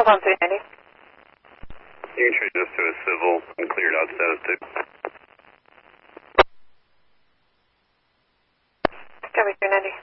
Hold on, 390. You can trade this to a civil and cleared out status too. Copy, 390.